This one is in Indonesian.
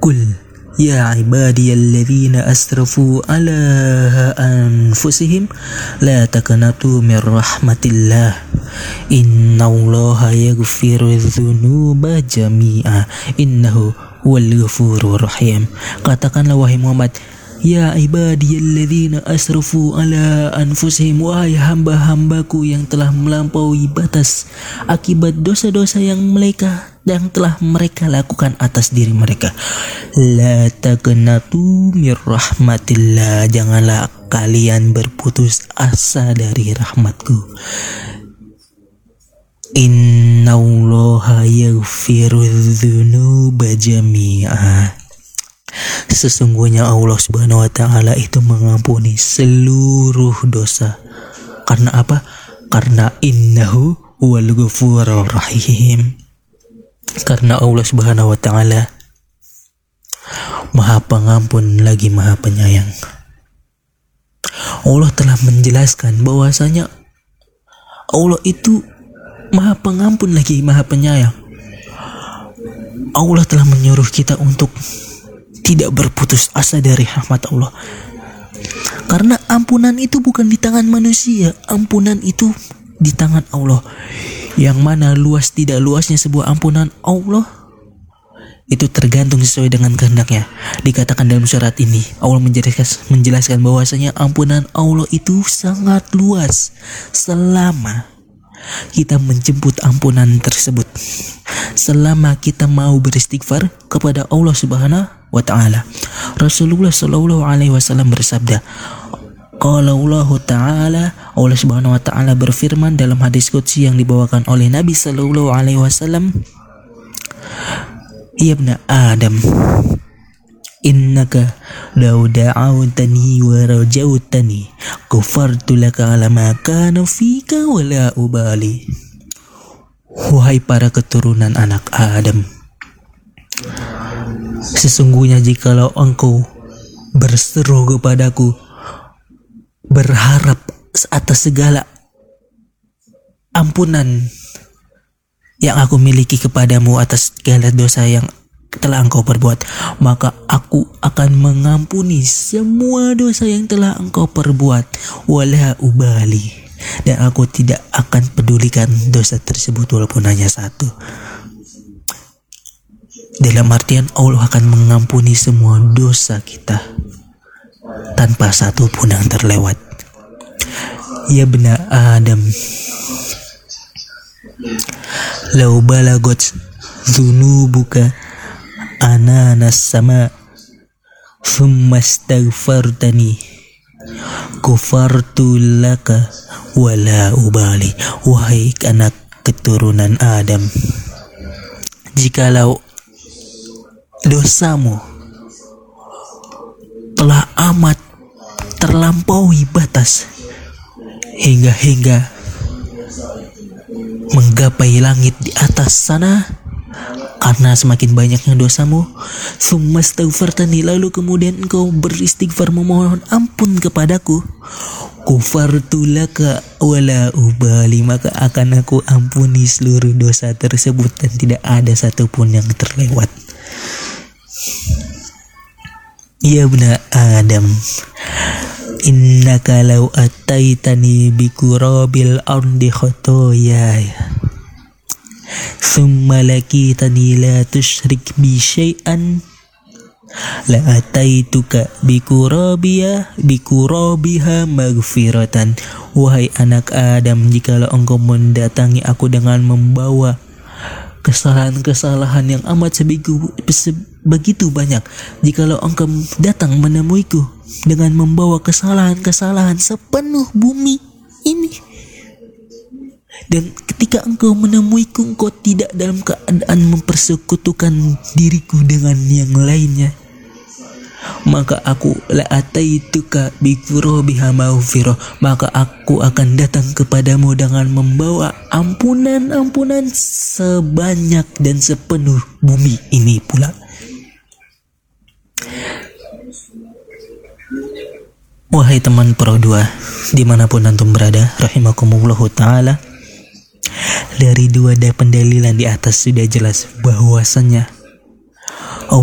Qul ya ibadiyalladzina asrafu ala anfusihim la taqnatu min rahmatillah innallaha yaghfiru dzunuba jami'a innahu huwal ghafurur rahim. Katakanlah wahai Muhammad, ya ibadiyalladzina asrafu ala anfusihim, wahai hamba-hambaku yang telah melampaui batas akibat dosa-dosa yang telah mereka lakukan atas diri mereka. La taqnatu mir rahmatillah, janganlah kalian berputus asa dari rahmatku. Innallaha yaghfiru dzunuba jami'a, sesungguhnya Allah Subhanahu wa taala itu mengampuni seluruh dosa. Karena apa? Karena innahu huwal ghafurur rahim. Karena Allah Subhanahu wa taala Maha Pengampun lagi Maha Penyayang. Allah telah menjelaskan bahwasanya Allah itu Maha Pengampun lagi Maha Penyayang. Allah telah menyuruh kita untuk tidak berputus asa dari rahmat Allah. Karena ampunan itu bukan di tangan manusia, ampunan itu di tangan Allah. Yang mana luas tidak luasnya sebuah ampunan Allah itu tergantung sesuai dengan kehendaknya. Dikatakan dalam surat ini, Allah menjelaskan bahwasanya ampunan Allah itu sangat luas selama kita menjemput ampunan tersebut, selama kita mau beristighfar kepada Allah Subhanahu wa taala. Rasulullah sallallahu alaihi wasallam bersabda, qala Allah taala, Allah Subhanahu wa taala berfirman dalam hadis qudsi yang dibawakan oleh Nabi sallallahu alaihi wasallam, ya ibna Adam, innaka law da'awtani wa rajautani ghafartu laka ala ma kana fika wa la ubali. Wahai para keturunan anak Adam, sesungguhnya jikalau engkau berseru kepadaku, berharap atas segala ampunan yang aku miliki kepadamu atas segala dosa yang telah engkau perbuat, maka aku akan mengampuni semua dosa yang telah engkau perbuat, wala ubali, dan aku tidak akan pedulikan dosa tersebut walaupun hanya satu. Dalam artian Allah akan mengampuni semua dosa kita tanpa satu pun yang terlewat. Ya bena Adam, law balagot dzunubuka ananas sama thumma astaghfartani ghafartu laka wala ubali. Wahai anak keturunan Adam, jikalau dosamu telah amat terlampaui batas hingga menggapai langit di atas sana, karena semakin banyaknya dosamu, summa astaghfartani, lalu kemudian engkau beristighfar memohon ampun kepadaku, ghafartu laka wala ubali, maka akan aku ampuni seluruh dosa tersebut dan tidak ada satupun yang terlewat. Ya bena Adam, innaka law ataitani bikurabil ardi khotoyaya thumma lakitani la tusyrik bi syai'an la ataituka bikurabiha maghfiratan. Wahai anak Adam, jikalau engkau mendatangi aku dengan membawa kesalahan-kesalahan yang amat begitu banyak, jikalau engkau datang menemuiku dengan membawa kesalahan-kesalahan sepenuh bumi ini, dan ketika engkau menemuiku engkau tidak dalam keadaan mempersekutukan diriku dengan yang lainnya, maka aku la'ataituka bikurabiha maghfirah, maka aku akan datang kepadamu dengan membawa ampunan-ampunan sebanyak dan sepenuh bumi ini pula. Wahai teman Pro 2, dimanapun antum berada, rahimakumullahu ta'ala, dari dua pendalilan di atas sudah jelas bahwasanya